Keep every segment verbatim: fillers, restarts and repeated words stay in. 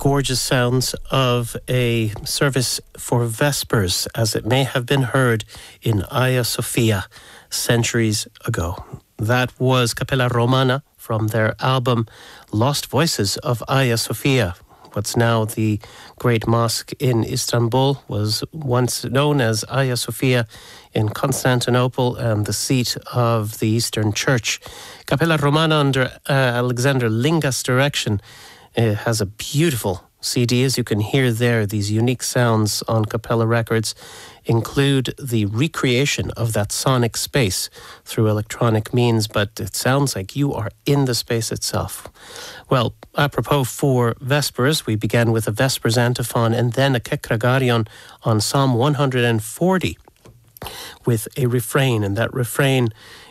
gorgeous sounds of a service for Vespers, as it may have been heard in Hagia Sophia centuries ago. That was Capella Romana from their album Lost Voices of Hagia Sophia. What's now the Great Mosque in Istanbul was once known as Hagia Sophia in Constantinople and the seat of the Eastern Church. Capella Romana, under uh, Alexander Lingas' direction, uh, has a beautiful C D. As you can hear there, these unique sounds on Capella Records include the recreation of that sonic space through electronic means, but it sounds like you are in the space itself. Well, apropos for Vespers, we began with a Vespers antiphon and then a Kekragarion on Psalm one hundred forty with a refrain, and that refrain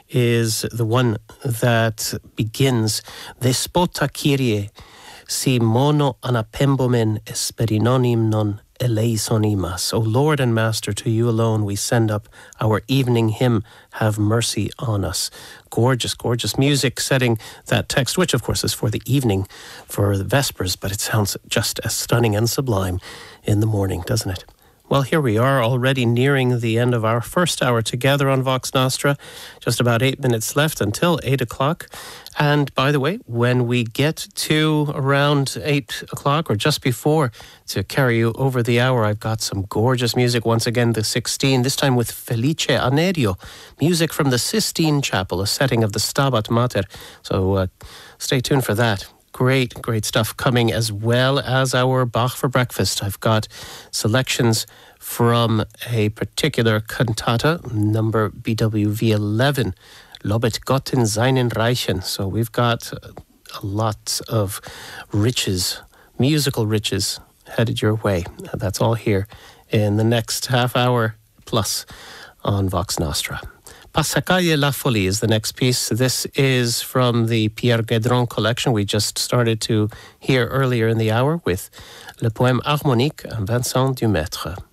is the one that begins Despota Kyrie, si mono anapembomen esperinonim non eleisonimas. O Lord and Master, to you alone we send up our evening hymn, have mercy on us. Gorgeous, gorgeous music setting that text, which of course is for the evening, for the Vespers, but it sounds just as stunning and sublime in the morning, doesn't it? Well, here we are already nearing the end of our first hour together on Vox Nostra. Just about eight minutes left until eight o'clock. And by the way, when we get to around eight o'clock or just before to carry you over the hour, I've got some gorgeous music. Once again, the sixteen, this time with Felice Anerio. Music from the Sistine Chapel, a setting of the Stabat Mater. So uh, stay tuned for that. Great, great stuff coming, as well as our Bach for Breakfast. I've got selections from a particular cantata, number B W V eleven, Lobet Gott in seinen Reichen. So we've got a lot of riches, musical riches headed your way. That's all here in the next half hour plus on Vox Nostra. Passacalle la Folie is the next piece. This is from the Pierre Guédron collection we just started to hear earlier in the hour with Le Poème Harmonique and Vincent Dumaitre.